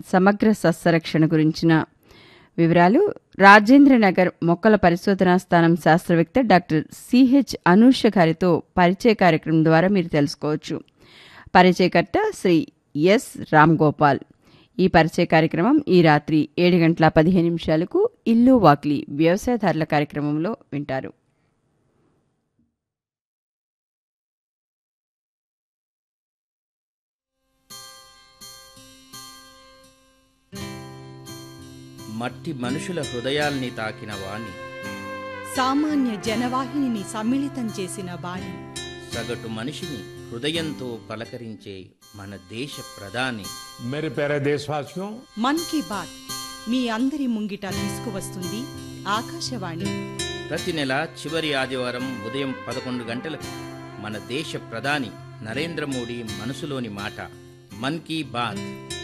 సమగ్ర సస్యరక్షణ గురించిన వివరాలు రాజేంద్రనగర్ మొక్కల పరిశోధనా స్థానం శాస్త్రవేత్త డాక్టర్ సిహెచ్ అనూష గారితో పరిచయ కార్యక్రమం ద్వారా మీరు తెలుసుకోవచ్చు. పరిచయకర్త శ్రీ ఎస్ రామ్ గోపాల్. ఈ పరిచయ కార్యక్రమం ఈ రాత్రి 7:15 ఇల్లు వాక్లీ వ్యవసాయదారుల కార్యక్రమంలో వింటారు. మట్టి మనుషుల హృదయాల్ని తాకిన వాణి, సామాన్య జనవాహిని సమ్మిళితం చేసిన వాణి, సగటు మనిషిని హృదయంతో పలకరించే మన దేశ ప్రధాని. मेरे प्यारे देशवासियों, మన్ కీ బాత్ మీ అందరి ముంగిట తీసుకువస్తుంది ఆకాశవాణి. ప్రతి నెల చివరి ఆదివారం ఉదయం 11 గంటలకు మన దేశ ప్రధాని నరేంద్ర మోడీ మనసులోని మాట మన్ కీ బాత్